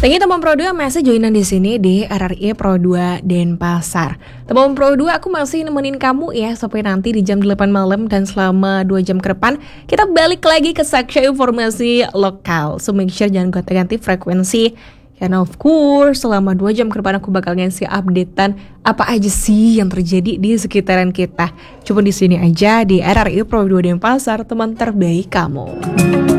Thank you teman Pro 2 masih joinan di sini di RRI Pro 2 Denpasar. Teman Pro 2, aku masih nemenin kamu ya sampai nanti di jam 8 malam dan selama 2 jam ke depan kita balik lagi ke section informasi lokal. So make sure jangan ganti-ganti frekuensi. Karena of course selama 2 jam ke depan aku bakal ngasih updatean apa aja sih yang terjadi di sekitaran kita. Cuma di sini aja di RRI Pro 2 Denpasar, teman terbaik kamu.